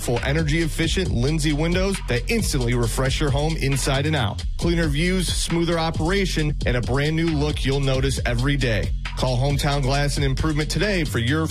powerful, energy-efficient Lindsay windows that instantly refresh your home inside and out. Cleaner views, smoother operation, and a brand new look you'll notice every day. Call Hometown Glass and Improvement today for your